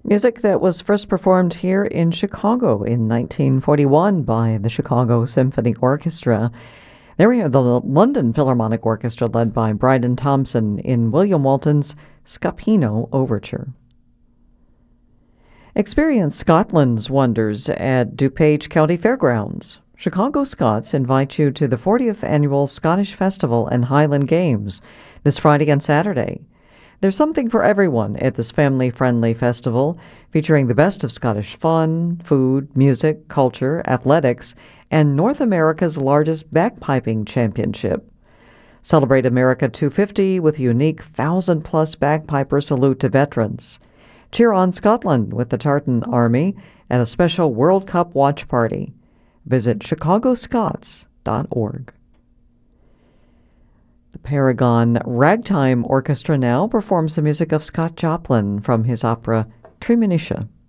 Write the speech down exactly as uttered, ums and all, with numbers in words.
Music that was first performed here in Chicago in nineteen forty-one by the Chicago Symphony Orchestra. There we have the London Philharmonic Orchestra led by Bryden Thompson in William Walton's Scapino Overture. Experience Scotland's wonders at DuPage County Fairgrounds. Chicago Scots invite you to the fortieth Annual Scottish Festival and Highland Games this Friday and Saturday. There's something for everyone at this family-friendly festival, featuring the best of Scottish fun, food, music, culture, athletics, and North America's largest bagpiping championship. Celebrate America two fifty with a unique thousand-plus bagpiper salute to veterans. Cheer on Scotland with the Tartan Army and a special World Cup watch party. Visit chicago scots dot org. The Paragon Ragtime Orchestra now performs the music of Scott Joplin from his opera Treemonisha.